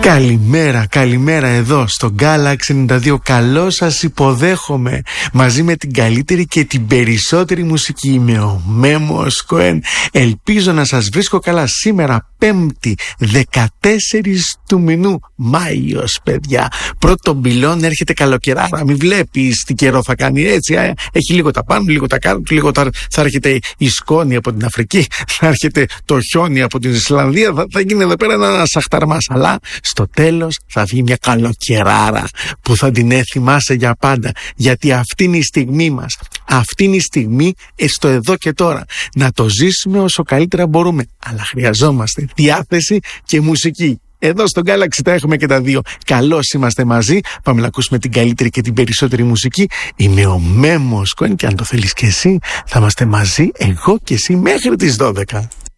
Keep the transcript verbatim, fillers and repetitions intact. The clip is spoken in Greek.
Καλημέρα, καλημέρα εδώ στο Galaxy ενενήντα δύο. Καλώς σας υποδέχομαι μαζί με την καλύτερη και την περισσότερη μουσική. Είμαι ο Μέμος Κοέν. Ελπίζω να σας βρίσκω καλά σήμερα, Πέμπτη, δεκατέσσερις του μηνού, Μάιος, παιδιά. Πρώτο μπιλόν, έρχεται καλοκαιράρα. Μην βλέπεις τι καιρό θα κάνει, έτσι. Α, έχει λίγο τα πάνω, λίγο τα κάτω, λίγο τα... θα έρχεται η σκόνη από την Αφρική, θα έρχεται το χιόνι από την Ισλανδία. Θα, θα γίνει εδώ πέρα ένα σαχταρμάς. Αλλά στο τέλος θα βγει μια καλοκαιράρα που θα την έθιμάσαι για πάντα. Γιατί αυτή είναι η στιγμή μας. Αυτή είναι η στιγμή στο εδώ και τώρα. Να το ζήσουμε όσο καλύτερα μπορούμε. Αλλά χρειαζόμαστε διάθεση και μουσική. Εδώ στο Galaxy τα έχουμε και τα δύο. Καλώς είμαστε μαζί. Πάμε να ακούσουμε την καλύτερη και την περισσότερη μουσική. Είμαι ο Μέμος Κοέν και αν το θέλεις και εσύ θα είμαστε μαζί, εγώ και εσύ, μέχρι τις δώδεκα.